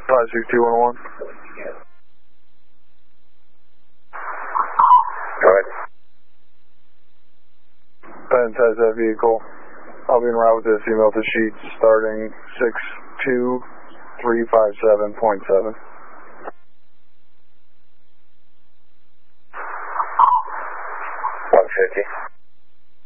56211. Go ahead. Penn has that vehicle. I'll be en route with this email to sheets starting 62357.7. 150.